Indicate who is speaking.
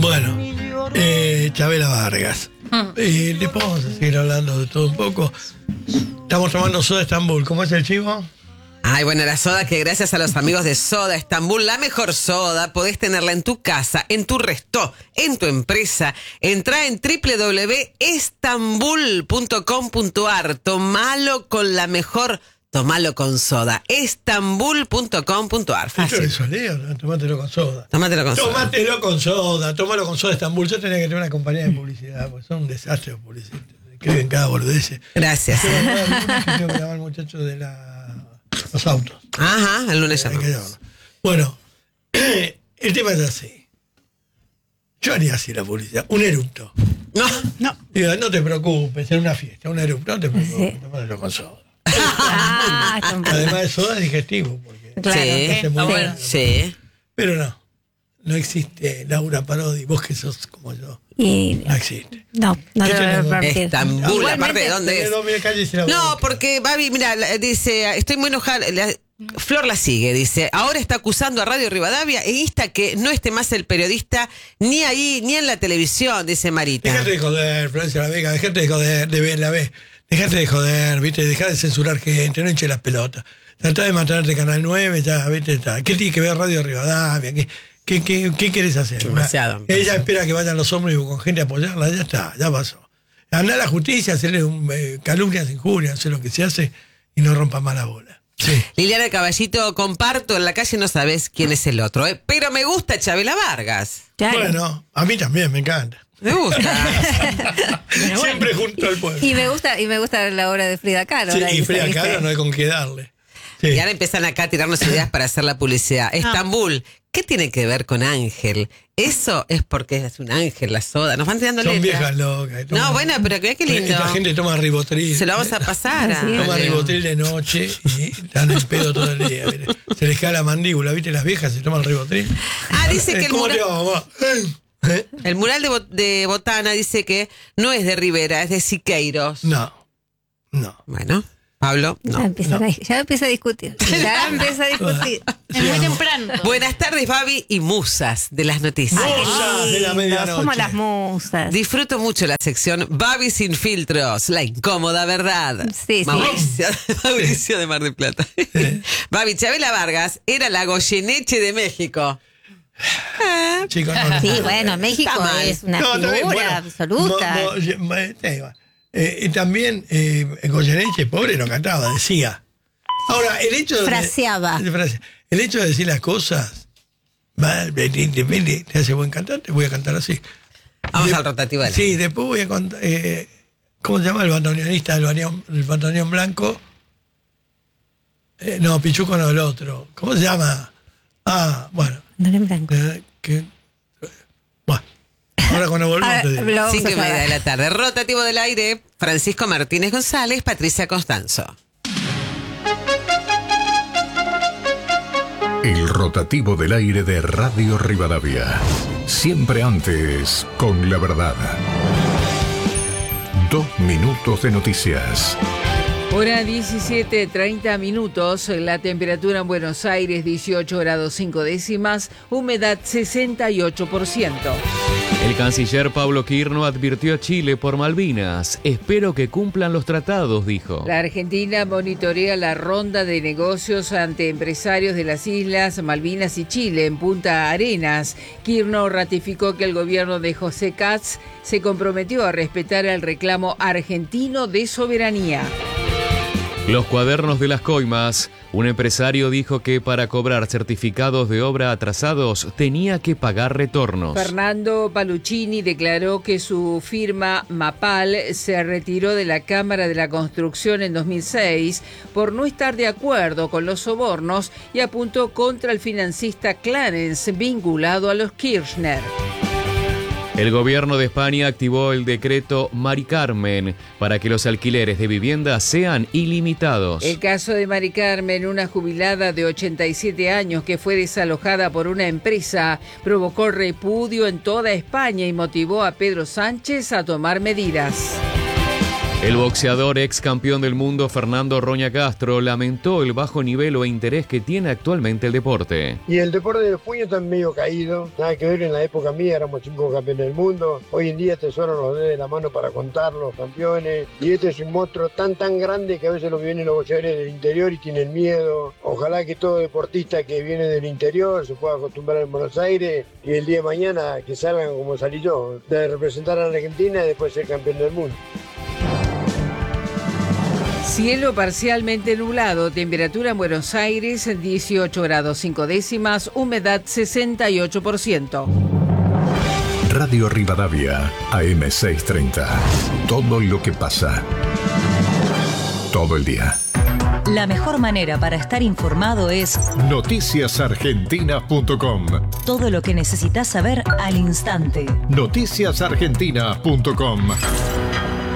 Speaker 1: Bueno, Chabela Vargas. Después vamos a seguir hablando de todo un poco. Estamos tomando Soda Estambul. ¿Cómo es el chivo?
Speaker 2: Ay, bueno, la soda que gracias a los amigos de Soda Estambul, la mejor soda, podés tenerla en tu casa, en tu resto, en tu empresa. Entrá en www.estambul.com.ar. Tomalo con la mejor, tomalo con soda. Estambul.com.ar.
Speaker 1: Esto es soleo, ¿no? Tómatelo con soda.
Speaker 2: Tómatelo con soda.
Speaker 1: Tómatelo con soda, tómalo con Soda Estambul. Yo tenía que tener una compañía de publicidad, porque son un desastre de publicidad. Escriben cada boludez.
Speaker 2: Gracias.
Speaker 1: Tengo que llamar al muchacho de los autos.
Speaker 2: Ajá, el lunes
Speaker 1: Hay que
Speaker 2: llamamos.
Speaker 1: llamarlo. Bueno, el tema es así. Yo haría así la publicidad. Un eructo.
Speaker 2: No.
Speaker 1: Digo, no te preocupes, en una fiesta, un eructo, no te preocupes,
Speaker 3: Sí.
Speaker 1: tómatelo con soda.
Speaker 3: Está
Speaker 1: Además de soda es digestivo, porque
Speaker 3: Claro,
Speaker 2: Sí,
Speaker 1: hace muy bien.
Speaker 2: sí.
Speaker 1: Pero no existe Laura Parodi, vos que sos como yo,
Speaker 3: Y
Speaker 1: no existe.
Speaker 3: no
Speaker 1: ¿Qué
Speaker 3: te lo voy a
Speaker 1: tenemos?
Speaker 3: permitir.
Speaker 2: Estambul,
Speaker 3: Igualmente,
Speaker 2: aparte de dónde es.
Speaker 1: Tenés 2 mil calles y la
Speaker 2: No,
Speaker 1: boca.
Speaker 2: porque Babi, mira, dice, estoy muy enojada. Flor la sigue, dice, ahora está acusando a Radio Rivadavia e insta que no esté más el periodista ni ahí, ni en la televisión, dice Marita.
Speaker 1: Dejate de joder, Florencia La Vega, dejate de joder, dejate de joder, viste, dejate de censurar gente, no hinche las pelotas. Tratá de matarte Canal 9, ya, viste, está. ¿Qué tiene que ver Radio Rivadavia? ¿Qué querés hacer?
Speaker 2: Demasiado.
Speaker 1: Ella espera que vayan los ómnibus con gente a apoyarla, ya está, ya pasó. Andá a la justicia, hacerle calumnias, injurias, hacer lo que se hace y no rompa más la bola. Sí.
Speaker 2: Liliana Caballito, comparto, en la calle no sabes quién es el otro, pero me gusta Chabela Vargas.
Speaker 3: claro.
Speaker 1: Bueno, a mí también me encanta.
Speaker 2: Me gusta.
Speaker 1: Siempre junto al pueblo.
Speaker 3: Y me gusta la obra de Frida Kahlo.
Speaker 1: Sí,
Speaker 3: la
Speaker 1: y
Speaker 3: dice,
Speaker 1: Frida
Speaker 3: ¿viste?
Speaker 1: Kahlo no hay con qué darle. Sí.
Speaker 2: Y ahora empiezan acá a tirarnos ideas para hacer la publicidad. Estambul, ¿qué tiene que ver con Ángel? Eso es porque es un ángel, la soda. Nos van tirando
Speaker 1: Son
Speaker 2: letras.
Speaker 1: viejas locas.
Speaker 2: No, bueno, pero qué lindo.
Speaker 1: Esta gente toma ribotril.
Speaker 2: Se lo vamos a pasar.
Speaker 3: Así es.
Speaker 1: Toma ribotril de noche y están en pedo todo el día. ¿Viste? Se les cae la mandíbula, ¿viste? Las viejas se toman ribotril.
Speaker 2: Ah, dice que el
Speaker 1: ¿Cómo
Speaker 2: mural,
Speaker 1: te va, mamá?
Speaker 2: el mural de Botana dice que no es de Rivera, es de Siqueiros.
Speaker 1: No.
Speaker 2: Bueno, Pablo,
Speaker 3: Ya
Speaker 2: no.
Speaker 3: empieza a discutir. Ya empieza a discutir.
Speaker 4: Es muy temprano.
Speaker 2: Buenas tardes, Babi y musas de las noticias.
Speaker 1: Musas de la medianoche.
Speaker 3: Somos las musas.
Speaker 2: Disfruto mucho la sección Babi sin filtros, la incómoda verdad.
Speaker 3: Sí, sí.
Speaker 2: Mauricio de Mar del Plata. Babi, Chabela Vargas era la Goyeneche de México.
Speaker 1: Chicos, no.
Speaker 3: Sí, bueno, México
Speaker 2: Está mal.
Speaker 3: es una
Speaker 1: No, está bien,
Speaker 3: figura
Speaker 1: bueno,
Speaker 3: absoluta.
Speaker 1: ahí va. También Goyeneche, pobre, no cantaba, decía. Ahora, el hecho de...
Speaker 3: Fraseaba.
Speaker 1: El hecho de decir las cosas, te hace buen cantante, voy a cantar así.
Speaker 2: Vamos al rotativo de la-
Speaker 1: Sí, después voy a contar... ¿Cómo se llama el bandoneonista el bandoneón blanco? No, Pichuco no, el otro. ¿Cómo se llama? Ah, bueno.
Speaker 3: No en blanco.
Speaker 1: Bueno, ahora cuando volvamos te digo.
Speaker 3: Lo vamos a
Speaker 2: 5:30 de
Speaker 3: saber.
Speaker 2: la tarde. Rotativo del aire. Francisco Martínez González, Patricia Constanzo.
Speaker 5: El rotativo del aire de Radio Rivadavia. Siempre antes, con la verdad. 2 minutos de noticias.
Speaker 6: Hora 17:30, la temperatura en Buenos Aires 18 grados 5 décimas, humedad 68%.
Speaker 7: El canciller Pablo Quirno advirtió a Chile por Malvinas. Espero que cumplan los tratados, dijo.
Speaker 6: La Argentina monitorea la ronda de negocios ante empresarios de las islas Malvinas y Chile en Punta Arenas. Quirno ratificó que el gobierno de José Katz se comprometió a respetar el reclamo argentino de soberanía.
Speaker 7: Los cuadernos de las coimas. Un empresario dijo que para cobrar certificados de obra atrasados tenía que pagar retornos.
Speaker 6: Fernando Paluccini declaró que su firma Mapal se retiró de la Cámara de la Construcción en 2006 por no estar de acuerdo con los sobornos y apuntó contra el financista Clarence vinculado a los Kirchner.
Speaker 7: El gobierno de España activó el decreto Mari Carmen para que los alquileres de vivienda sean ilimitados.
Speaker 6: El caso de Mari Carmen, una jubilada de 87 años que fue desalojada por una empresa, provocó repudio en toda España y motivó a Pedro Sánchez a tomar medidas.
Speaker 7: El boxeador ex campeón del mundo Fernando Roña Castro lamentó el bajo nivel o interés que tiene actualmente el deporte.
Speaker 4: Y el deporte de los puños está medio caído, nada que ver, en la época mía éramos 5 campeones del mundo, hoy en día te sobran los dedos de la mano para contar los campeones, y este es un monstruo tan grande que a veces los vienen los boxeadores del interior y tienen miedo. Ojalá que todo deportista que viene del interior se pueda acostumbrar en Buenos Aires y el día de mañana que salgan como salí yo, de representar a la Argentina y después ser campeón del mundo.
Speaker 6: Cielo parcialmente nublado, temperatura en Buenos Aires 18 grados 5 décimas, humedad 68%.
Speaker 5: Radio Rivadavia, AM630. Todo lo que pasa. Todo el día.
Speaker 8: La mejor manera para estar informado es
Speaker 5: noticiasargentinas.com.
Speaker 8: Todo lo que necesitas saber al instante.
Speaker 5: Noticiasargentinas.com.